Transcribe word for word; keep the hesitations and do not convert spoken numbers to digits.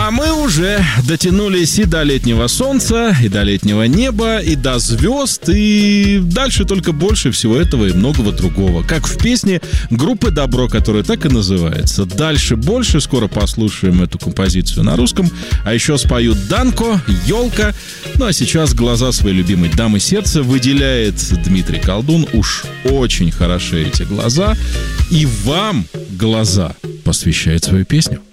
А мы уже дотянулись и до летнего солнца, и до летнего неба, и до звезд, и дальше только больше всего этого и многого другого. Как в песне группы «Добро», которая так и называется. Дальше больше, скоро послушаем эту композицию на русском, а еще споют Данко, Ёлка. Ну а сейчас глаза своей любимой дамы сердца выделяет Дмитрий Колдун. Уж очень хороши эти глаза, и вам глаза посвящает свою песню.